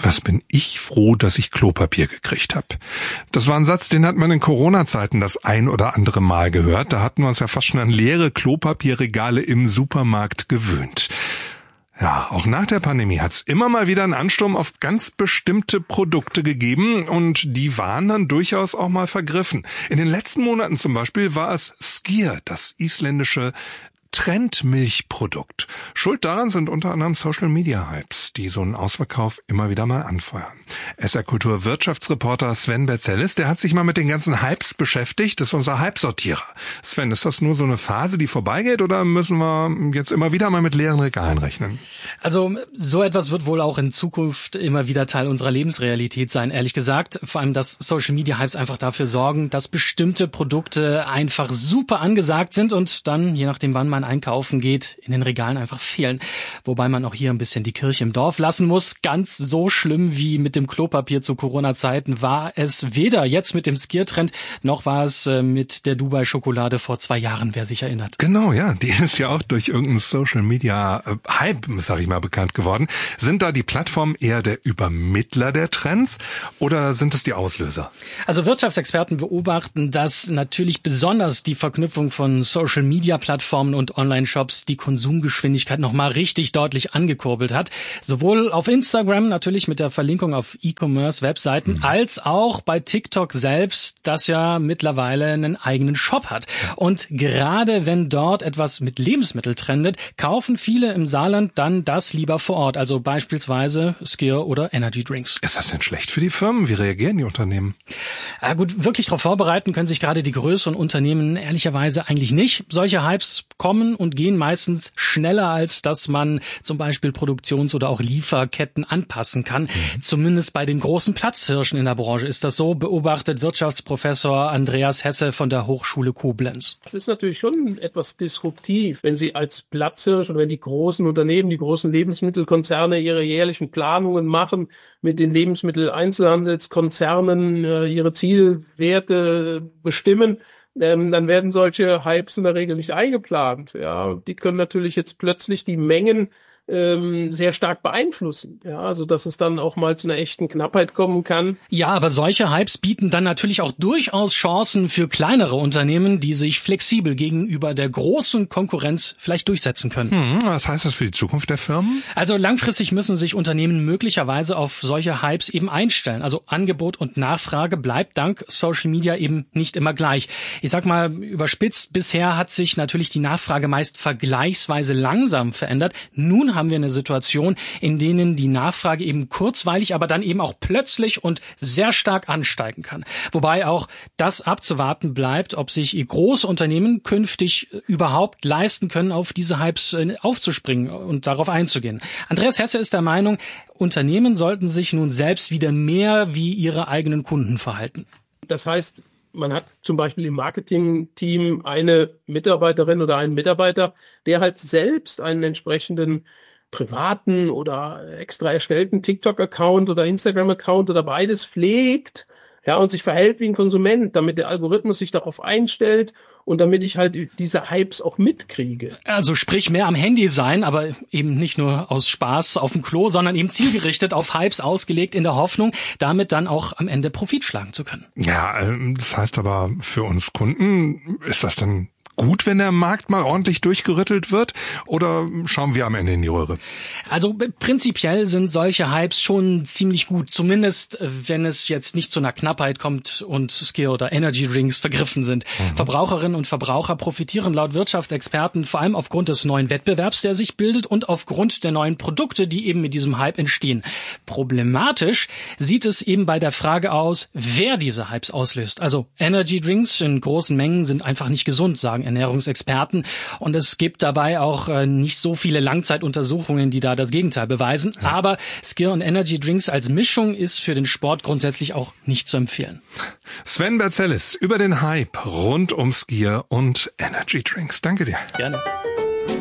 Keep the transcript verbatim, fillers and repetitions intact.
Was bin ich froh, dass ich Klopapier gekriegt habe. Das war ein Satz, den hat man in Corona-Zeiten das ein oder andere Mal gehört. Da hatten wir uns ja fast schon an leere Klopapierregale im Supermarkt gewöhnt. Ja, auch nach der Pandemie hat's immer mal wieder einen Ansturm auf ganz bestimmte Produkte gegeben und die waren dann durchaus auch mal vergriffen. In den letzten Monaten zum Beispiel war es Skyr, das isländische Trendmilchprodukt. Schuld daran sind unter anderem Social-Media-Hypes, die so einen Ausverkauf immer wieder mal anfeuern. S R-Kultur-Wirtschaftsreporter Sven Betzelis, der hat sich mal mit den ganzen Hypes beschäftigt, das ist unser Hype-Sortierer. Sven, ist das nur so eine Phase, die vorbeigeht oder müssen wir jetzt immer wieder mal mit leeren Regalen rechnen? Also so etwas wird wohl auch in Zukunft immer wieder Teil unserer Lebensrealität sein, ehrlich gesagt. Vor allem, dass Social-Media-Hypes einfach dafür sorgen, dass bestimmte Produkte einfach super angesagt sind und dann, je nachdem wann man einkaufen geht, in den Regalen einfach fehlen. Wobei man auch hier ein bisschen die Kirche im Dorf lassen muss. Ganz so schlimm wie mit dem Klopapier zu Corona-Zeiten war es weder jetzt mit dem Skyr-Trend, noch war es mit der Dubai-Schokolade vor zwei Jahren, wer sich erinnert. Genau, ja. Die ist ja auch durch irgendeinen Social-Media-Hype, sag ich mal, bekannt geworden. Sind da die Plattformen eher der Übermittler der Trends oder sind es die Auslöser? Also Wirtschaftsexperten beobachten, dass natürlich besonders die Verknüpfung von Social-Media-Plattformen und Online-Shops die Konsumgeschwindigkeit nochmal richtig deutlich angekurbelt hat. Sowohl auf Instagram natürlich mit der Verlinkung auf E-Commerce-Webseiten, mhm. als auch bei TikTok selbst, das ja mittlerweile einen eigenen Shop hat. Und gerade wenn dort etwas mit Lebensmitteln trendet, kaufen viele im Saarland dann das lieber vor Ort, also beispielsweise Skyr oder Energy Drinks. Ist das denn schlecht für die Firmen? Wie reagieren die Unternehmen? Ja gut, wirklich darauf vorbereiten können sich gerade die größeren Unternehmen ehrlicherweise eigentlich nicht. Solche Hypes kommen und gehen meistens schneller, als dass man zum Beispiel Produktions- oder auch Lieferketten anpassen kann. Mhm. Zumindest bei den großen Platzhirschen in der Branche ist das so, beobachtet Wirtschaftsprofessor Andreas Hesse von der Hochschule Koblenz. Es ist natürlich schon etwas disruptiv, wenn Sie als Platzhirsch oder wenn die großen Unternehmen, die großen Lebensmittelkonzerne ihre jährlichen Planungen machen, mit den Lebensmitteleinzelhandelskonzernen äh, ihre Zielwerte bestimmen. Ähm, dann werden solche Hypes in der Regel nicht eingeplant. Ja, die können natürlich jetzt plötzlich die Mengen ähm, sehr stark beeinflussen, ja, also dass es dann auch mal zu einer echten Knappheit kommen kann. Ja, aber solche Hypes bieten dann natürlich auch durchaus Chancen für kleinere Unternehmen, die sich flexibel gegenüber der großen Konkurrenz vielleicht durchsetzen können. Hm, was heißt das für die Zukunft der Firmen? Also langfristig müssen sich Unternehmen möglicherweise auf solche Hypes eben einstellen. Also Angebot und Nachfrage bleibt dank Social Media eben nicht immer gleich. Ich sag mal überspitzt, bisher hat sich natürlich die Nachfrage meist vergleichsweise langsam verändert. Nun haben wir eine Situation, in denen die Nachfrage eben kurzweilig, aber dann eben auch plötzlich und sehr stark ansteigen kann. Wobei auch das abzuwarten bleibt, ob sich große Unternehmen künftig überhaupt leisten können, auf diese Hypes aufzuspringen und darauf einzugehen. Andreas Hesse ist der Meinung, Unternehmen sollten sich nun selbst wieder mehr wie ihre eigenen Kunden verhalten. Das heißt, man hat zum Beispiel im Marketing-Team eine Mitarbeiterin oder einen Mitarbeiter, der halt selbst einen entsprechenden privaten oder extra erstellten TikTok-Account oder Instagram-Account oder beides pflegt, ja, und sich verhält wie ein Konsument, damit der Algorithmus sich darauf einstellt und damit ich halt diese Hypes auch mitkriege. Also sprich mehr am Handy sein, aber eben nicht nur aus Spaß auf dem Klo, sondern eben zielgerichtet auf Hypes ausgelegt in der Hoffnung, damit dann auch am Ende Profit schlagen zu können. Ja, das heißt aber für uns Kunden, ist das dann gut, wenn der Markt mal ordentlich durchgerüttelt wird, oder schauen wir am Ende in die Röhre? Also prinzipiell sind solche Hypes schon ziemlich gut, zumindest wenn es jetzt nicht zu einer Knappheit kommt und Skyr oder Energy Drinks vergriffen sind. Mhm. Verbraucherinnen und Verbraucher profitieren laut Wirtschaftsexperten vor allem aufgrund des neuen Wettbewerbs, der sich bildet, und aufgrund der neuen Produkte, die eben mit diesem Hype entstehen. Problematisch sieht es eben bei der Frage aus, wer diese Hypes auslöst. Also Energy Drinks in großen Mengen sind einfach nicht gesund, sagen Ernährungsexperten. Und es gibt dabei auch äh, nicht so viele Langzeituntersuchungen, die da das Gegenteil beweisen. Ja. Aber Skyr und Energy Drinks als Mischung ist für den Sport grundsätzlich auch nicht zu empfehlen. Sven Betzelis über den Hype rund um Skyr und Energy Drinks. Danke dir. Gerne.